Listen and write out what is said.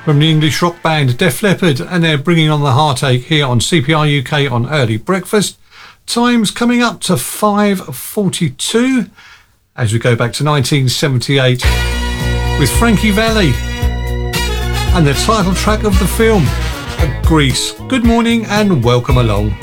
from the English rock band Def Leppard, and they're bringing on the heartache here on CPR UK on Early Breakfast. Time's coming up to 5:42 as we go back to 1978 with Frankie Valli and the title track of the film, Grease. Good morning and welcome along.